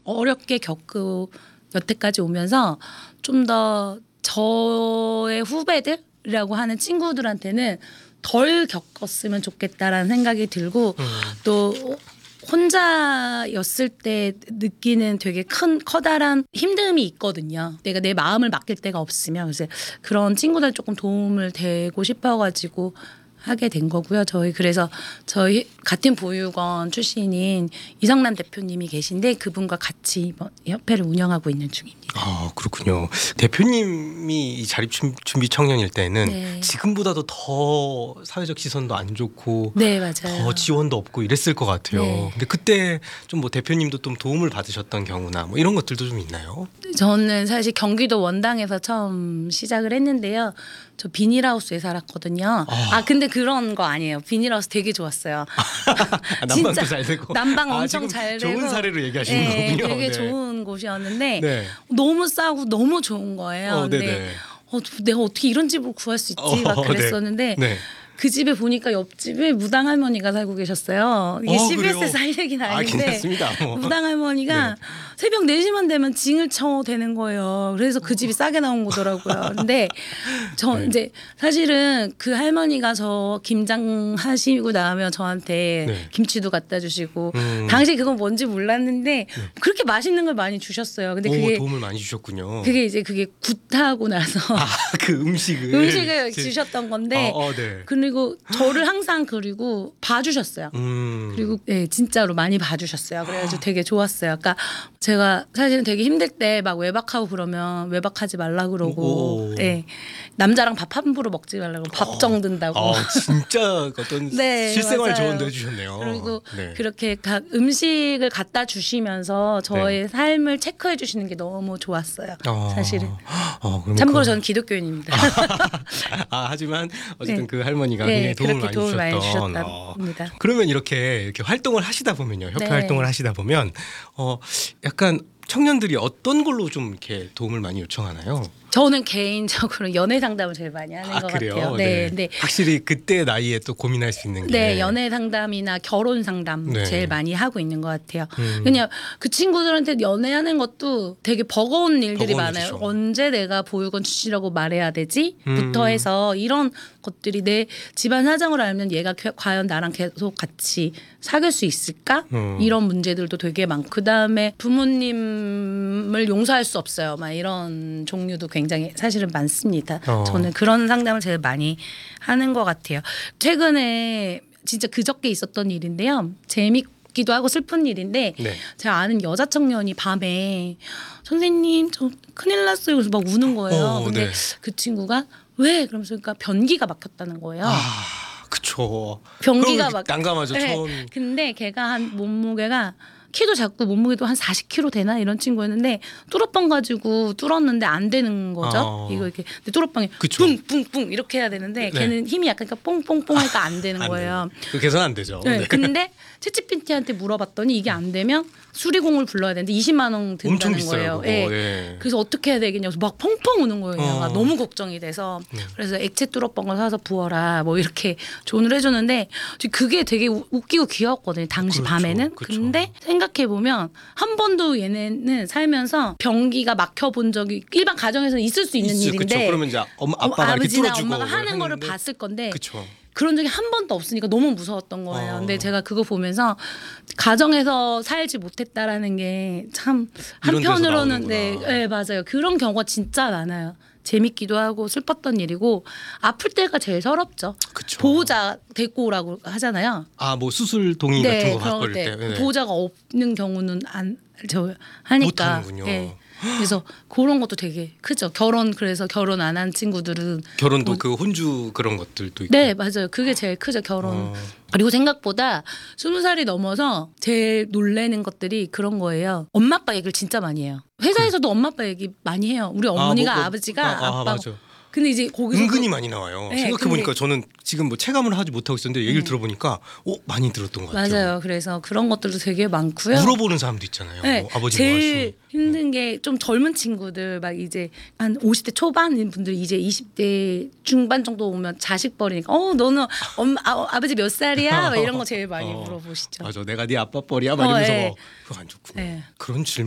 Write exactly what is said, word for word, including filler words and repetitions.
어렵게 겪고 여태까지 오면서 좀 더 저의 후배들이라고 하는 친구들한테는 덜 겪었으면 좋겠다라는 생각이 들고 음. 또 혼자였을 때 느끼는 되게 큰 커다란 힘듦이 있거든요. 내가 내 마음을 맡길 데가 없으면 그래서 그런 친구들 조금 도움을 되고 싶어가지고 하게 된 거고요. 저희 그래서 저희 같은 보육원 출신인 이성남 대표님이 계신데 그분과 같이 협회를 운영하고 있는 중입니다. 아 그렇군요. 대표님이 이 자립준비 청년일 때는 네. 지금보다도 더 사회적 시선도 안 좋고 네, 맞아요. 더 지원도 없고 이랬을 것 같아요. 네. 근데 그때 좀 뭐 대표님도 좀 도움을 받으셨던 경우나 뭐 이런 것들도 좀 있나요? 저는 사실 경기도 원당에서 처음 시작을 했는데요. 저 비닐하우스에 살았거든요. 아, 아 근데 그런 거 아니에요. 비닐하우스 되게 좋았어요. 아, 난방도 잘 되고 난방 엄청 아, 잘 되고 좋은 사례로 얘기하시는 네, 거군요. 되게 네. 좋은 곳이었는데 네. 너무 싸고 너무 좋은 거예요. 어, 근데 어, 내가 어떻게 이런 집을 구할 수 있지 어, 막 그랬었는데 네. 네. 그 집에 보니까 옆집에 무당 할머니가 살고 계셨어요. 이게 어, 씨비에스에서 할 얘기는 아닌데 아, 뭐. 무당 할머니가 네. 새벽 네 시만 되면 징을 쳐 대는 거예요. 그래서 그 집이 싸게 나온 거더라고요. 근데 저 네. 이제 사실은 그 할머니가 저 김장 하시고 나면 저한테 네. 김치도 갖다 주시고 음. 당시 그건 뭔지 몰랐는데 네. 그렇게 맛있는 걸 많이 주셨어요. 근데 오, 그게 도움을 많이 주셨군요. 그게 이제 그게 굿하고 나서 아, 그 음식을 음식을 제... 주셨던 건데 어, 어, 네. 그리고 저를 항상 그리고 봐주셨어요. 음. 그리고 네, 진짜로 많이 봐주셨어요. 그래가지고 되게 좋았어요. 그러니까 제가 사실은 되게 힘들 때 막 외박하고 그러면 외박하지 말라 그러고 네. 남자랑 밥 함부로 먹지 말라고 밥 정든다고. 어, 진짜 어떤 네, 실생활 맞아요. 조언도 해주셨네요. 그리고 네. 그렇게 각 음식을 갖다 주시면서 저의 네. 삶을 체크해 주시는 게 너무 좋았어요. 어. 사실은. 어, 참고로 그... 저는 기독교인입니다. 아, 하지만 어쨌든 네. 그 할머니가 네, 굉장히 도움을, 도움을 많이 주셨던. 많이 주셨답니다. 어. 그러면 이렇게 이렇게 활동을 하시다 보면요, 협회 네. 활동을 하시다 보면 어, 약간 청년들이 어떤 걸로 좀 이렇게 도움을 많이 요청하나요? 저는 개인적으로 연애 상담을 제일 많이 하는 아, 것 그래요? 같아요. 네. 네. 확실히 그때 나이에 또 고민할 수 있는 게. 네, 연애 상담이나 결혼 상담 네. 제일 많이 하고 있는 것 같아요. 음. 그냥 그 친구들한테 연애하는 것도 되게 버거운 일들이 버거운 많아요. 일이죠. 언제 내가 보육원 출신이라고 말해야 되지? 음. 부터 해서 이런 것들이 내 집안 사정을 알면 얘가 과연 나랑 계속 같이 사귈 수 있을까? 음. 이런 문제들도 되게 많고 그다음에 부모님을 용서할 수 없어요. 막 이런 종류도 굉장히 사실은 많습니다. 어. 저는 그런 상담을 제일 많이 하는 것 같아요. 최근에 진짜 그저께 있었던 일인데요. 재밌기도 하고 슬픈 일인데 네. 제가 아는 여자 청년이 밤에 선생님 저 큰일 났어요. 그래서 막 우는 거예요. 어, 근데 네. 그 친구가 왜? 그러면서 그러니까 변기가 막혔다는 거예요. 아, 그쵸. 변기가 막 난감하죠. 네. 처음. 근데 걔가 한 몸무게가 키도 작고 몸무게도 한 사십 킬로그램 되나 이런 친구였는데 뚜러뻥 가지고 뚫었는데 안 되는 거죠. 어. 이거 이렇게 근데 뚜러뻥이 뿡뿡뿡 이렇게 해야 되는데 네. 걔는 힘이 약간 뽕뽕뽕하니까 안 되는 안 거예요. 그 개선 안 되죠. 네. 네. 근데 채찌피티한테 물어봤더니 이게 안 되면 수리공을 불러야 되는데 이십만 원 든다는 엄청 비싸요, 거예요. 네. 네. 그래서 어떻게 해야 되겠냐고 막 펑펑 우는 거예요. 어. 너무 걱정이 돼서 네. 그래서 액체 뚜러뻥을 사서 부어라 뭐 이렇게 조언을 해줬는데 그게 되게 웃기고 귀여웠거든요. 당시 그렇죠. 밤에는. 그렇죠. 근데 생각해 보면 한 번도 얘네는 살면서 변기가 막혀본 적이 일반 가정에서는 있을 수 있는 있어, 일인데 그쵸. 그러면 이제 엄마, 아빠가 아버지나 이렇게 엄마가 하는 했는데. 거를 봤을 건데 그쵸. 그런 적이 한 번도 없으니까 너무 무서웠던 거예요. 어. 근데 제가 그거 보면서 가정에서 살지 못했다라는 게 참 한편으로는 네, 네 맞아요. 그런 경우가 진짜 많아요. 재밌기도 하고 슬펐던 일이고 아플 때가 제일 서럽죠. 그쵸. 보호자 데리고 오라고 하잖아요. 아, 뭐 수술 동의 네, 같은 거 갖고 올 때. 때. 네. 보호자가 없는 경우는 안 저 하니까. 못하는군요. 네. 그래서 그런 것도 되게 크죠. 결혼 그래서 결혼 안 한 친구들은 결혼도 뭐, 그 혼주 그런 것들도 있고. 네 맞아요. 그게 제일 크죠. 결혼. 어. 그리고 생각보다 스무 살이 넘어서 제일 놀래는 것들이 그런 거예요. 엄마 아빠 얘기를 진짜 많이 해요. 회사에서도 그... 엄마 아빠 얘기 많이 해요. 우리 어머니가 아, 뭐, 뭐, 아버지가 아, 아, 아빠. 맞아. 근데 이제 거기서 은근히 많이 나와요. 네, 생각해보니까 근데... 저는 지금 뭐 체감을 하지 못하고 있었는데 얘기를 음. 들어보니까 어, 많이 들었던 것 같아요. 맞아요. 그래서 그런 것들도 되게 많고요. 물어보는 사람도 있잖아요. 네, 뭐 아버지 제일 뭐 하시고. 힘든 게 좀 젊은 친구들 막 이제 한 오십 대 초반인 분들 이제 이십 대 중반 정도 오면 자식 버리니까 어 너는 엄마 아, 아버지 몇 살이야? 막 이런 거 제일 많이 어, 물어보시죠. 맞아, 내가 네 아빠 뻘이야? 막 이러면서 어, 네. 그거 안 좋군요. 네. 그런 질문.